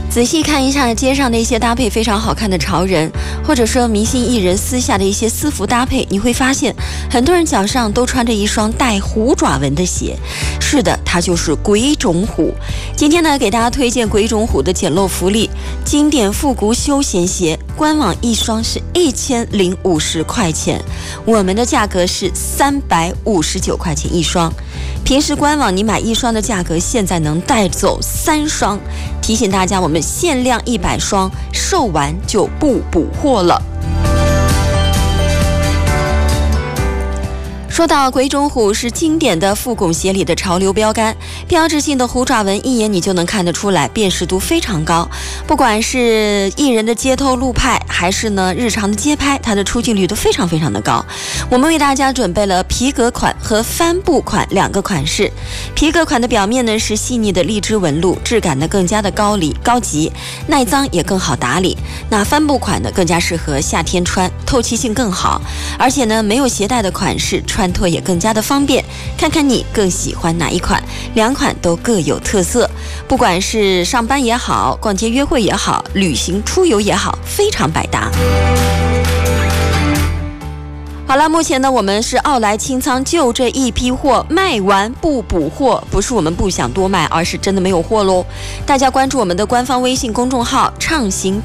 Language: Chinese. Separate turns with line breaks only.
仔细看一下街上的一些搭配非常好看的潮人，或者说明星艺人私下的一些私服搭配，你会发现很多人脚上都穿着一双带虎爪纹的鞋。是的，它就是鬼冢虎。今天呢，给大家推荐鬼冢虎的简陋福利，经典复古休闲鞋，官网一双是1050块钱，我们的价格是359块钱一双。平时官网你买一双的价格，现在能带走3双。提醒大家，我们限量100双，售完就不补货了。说到鬼冢虎是经典的复古鞋里的潮流标杆，标志性的虎爪纹一眼你就能看得出来，辨识度非常高。不管是艺人的街头路拍，还是呢日常的街拍，它的出镜率都非常非常的高。我们为大家准备了皮革款和帆布款2个款式。皮革款的表面呢是细腻的荔枝纹路，质感呢更加的高级，耐脏也更好打理。那帆布款呢更加适合夏天穿，透气性更好，而且呢没有携带的款式，穿脱也更加的方便。看看你更喜欢哪一款，2款都各有特色，不管是上班也好，逛街约会也好，旅行出游也好，非常百搭。好了，目前呢我们是奥莱清仓，就这一批货，卖完不补货，不是我们不想多卖，而是真的没有货咯。大家关注我们的官方微信公众号畅行